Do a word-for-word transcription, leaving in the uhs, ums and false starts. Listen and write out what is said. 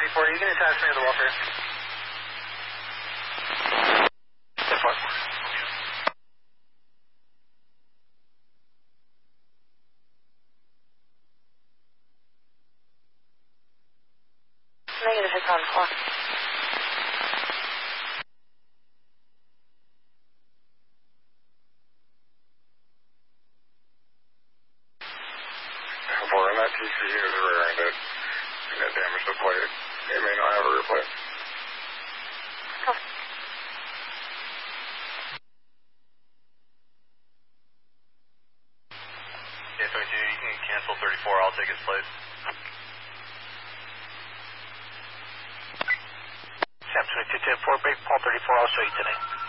thirty-four, you can attach me to the welfare. ten four. Negative, it's on four. four, and that T C unit is rear-ended. And that damaged the plate. It may not have a replacement. Oh. Yeah, twenty-two, you can cancel thirty-four, I'll take his place. Sam twenty-two ten four, break Paul thirty-four, I'll show you today.